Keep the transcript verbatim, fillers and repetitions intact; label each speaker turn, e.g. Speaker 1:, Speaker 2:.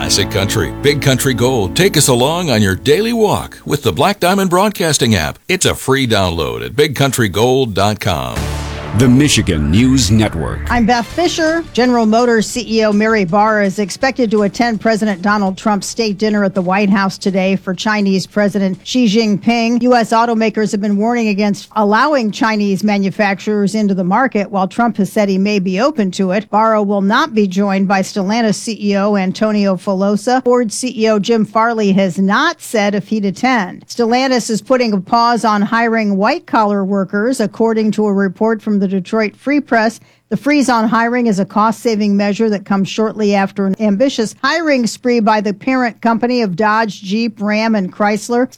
Speaker 1: Classic country, big country gold. Take us along on your daily walk with the Black Diamond Broadcasting app. It's a free download at big country gold dot com.
Speaker 2: The Michigan News Network.
Speaker 3: I'm Beth Fisher. General Motors C E O Mary Barra is expected to attend President Donald Trump's state dinner at the White House today for Chinese President Xi Jinping. U S automakers have been warning against allowing Chinese manufacturers into the market, while Trump has said he may be open to it. Barra will not be joined by Stellantis C E O Antonio Filosa. Ford C E O Jim Farley has not said if he'd attend. Stellantis is putting a pause on hiring white-collar workers, according to a report from the The Detroit Free Press. The freeze on hiring is a cost-saving measure that comes shortly after an ambitious hiring spree by the parent company of Dodge, Jeep, Ram, and Chrysler.